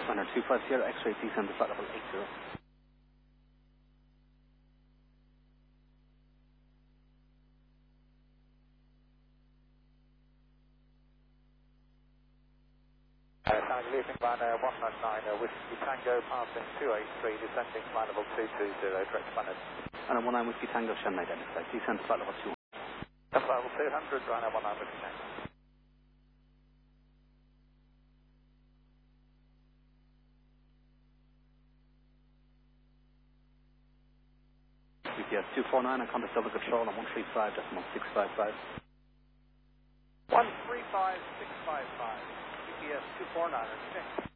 Runner 250, X-ray descend to flight level 80. Leaving Ryanair 119, Whiskey Tango, passing 283, descending flight level 220, direct Planet. And 19 Whiskey Tango, Shannon identified, descend to flight level 200. Flight level 200, Ryanair 19 Whiskey Tango. GPS 249 and contact double control on 135.655. 135.655, GPS 249, okay.